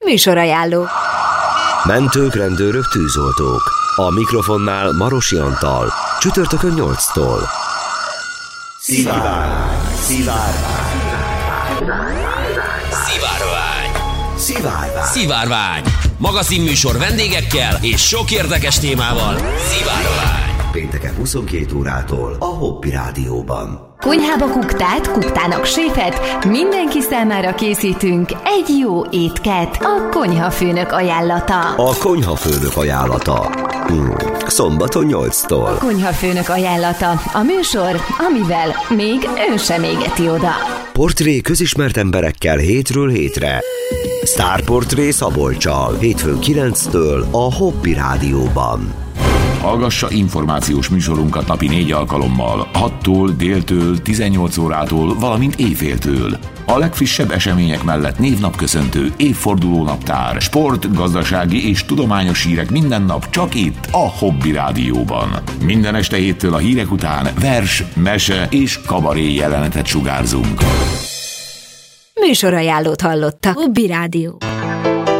Műsorajánló. Mentők, rendőrök, tűzoltók. A mikrofonnál Marosi Antal. Csütörtökön 8-tól. Szivárvány. Magazinműsor vendégekkel és sok érdekes témával. Szivárvány. Pénteken 22 órától a Hobby Rádióban. Konyhába kuktát, kuktának séfet, mindenki számára készítünk egy jó étket. A konyhafőnök ajánlata. A konyhafőnök ajánlata. Szombaton 8-tól. A konyhafőnök ajánlata. A műsor, amivel még ön sem égeti oda. Portré közismert emberekkel hétről hétre. Sztárportré Szabolccsal. Hétfőn 9-től a Hobby Rádióban. Hallgassa információs műsorunkat napi 4 alkalommal, 6-tól, déltől, 18 órától, valamint éjféltől. A legfrissebb események mellett névnapköszöntő, évfordulónaptár, sport, gazdasági és tudományos hírek minden nap csak itt, a Hobby Rádióban. Minden este 7-től a hírek után vers, mese és kabaré jelenetet sugárzunk. Műsorajánlót hallotta. Hobby Rádió.